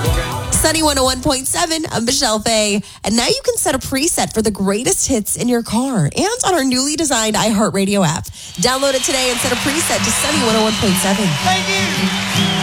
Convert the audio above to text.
Sunny 101.7, I'm Michelle Faye. And now you can set a preset for the greatest hits in your car and on our newly designed iHeartRadio app. Download it today and set a preset to Sunny 101.7. Thank you.